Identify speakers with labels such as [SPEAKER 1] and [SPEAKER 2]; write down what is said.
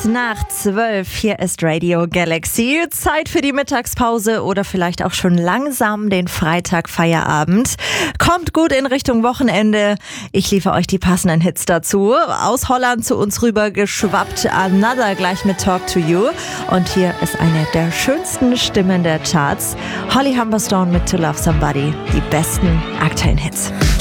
[SPEAKER 1] nach 12. Hier ist Radio Galaxy. Zeit für die Mittagspause oder vielleicht auch schon langsam den Freitag-Feierabend. Kommt gut in Richtung Wochenende. Ich liefere euch die passenden Hits dazu. Aus Holland zu uns rüber geschwappt. Another gleich mit Talk to You. Und hier ist eine der schönsten Stimmen der Charts. Holly Humberstone mit To Love Somebody. Die besten aktuellen Hits.